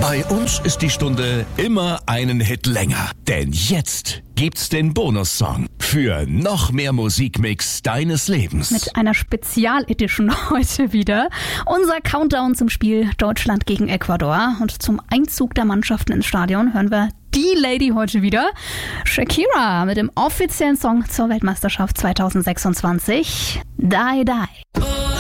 Bei uns ist die Stunde immer einen Hit länger. Denn jetzt gibt's den Bonussong für noch mehr Musikmix deines Lebens. Mit einer Spezialedition heute wieder. Unser Countdown zum Spiel Deutschland gegen Ecuador. Und zum Einzug der Mannschaften ins Stadion hören wir die Lady heute wieder. Shakira mit dem offiziellen Song zur Weltmeisterschaft 2026. Die Die.